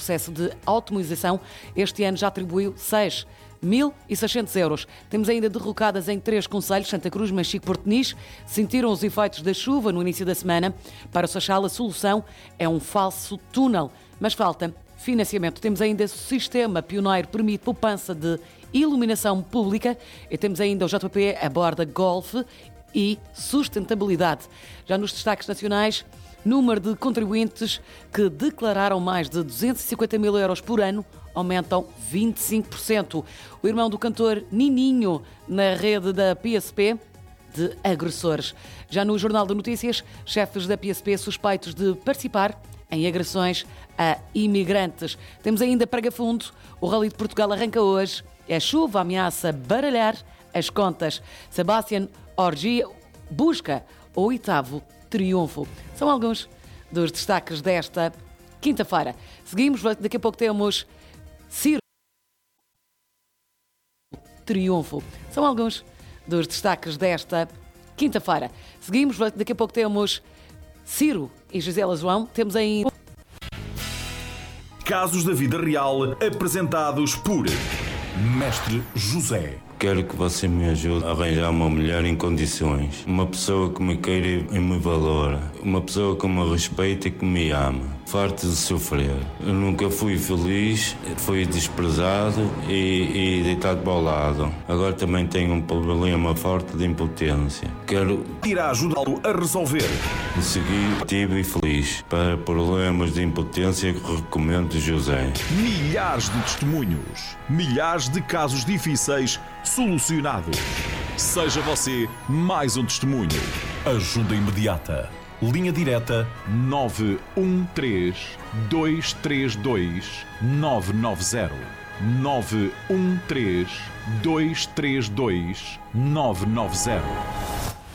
processo de autonomização. Este ano já atribuiu 6.600 euros. Temos ainda derrocadas em 3 concelhos, Santa Cruz, Machico, Porto-Nis. Sentiram os efeitos da chuva no início da semana. Para o Seixal, a solução é um falso túnel, mas falta financiamento. Temos ainda o sistema pioneiro que permite poupança de iluminação pública e temos ainda o JP aborda Golf e sustentabilidade. Já nos destaques nacionais, número de contribuintes que declararam mais de 250 mil euros por ano aumentam 25%. O irmão do cantor Nininho na rede da PSP de agressores. Já no Jornal de Notícias, chefes da PSP suspeitos de participar em agressões a imigrantes. Temos ainda Praga Fundo. O Rally de Portugal arranca hoje. A chuva ameaça baralhar as contas. Sebastian Ogier busca o 8º triunfo. São alguns dos destaques desta quinta-feira. Seguimos, daqui a pouco temos Ciro triunfo. São alguns dos destaques desta quinta-feira. Seguimos, daqui a pouco temos Ciro e Gisela João. Temos ainda Casos da vida real apresentados por Mestre José. Quero que você me ajude a arranjar uma mulher em condições. Uma pessoa que me queira e me valora. Uma pessoa que me respeita e que me ama. Farto de sofrer. Eu nunca fui feliz, fui desprezado e deitado para o lado. Agora também tenho um problema forte de impotência. Quero irá ajudá-lo a resolver. seguir ativo e feliz. Para problemas de impotência, recomendo José. Milhares de testemunhos. Milhares de casos difíceis solucionados. Seja você mais um testemunho. Ajuda imediata. Linha direta 913 232 990. 913 232 990.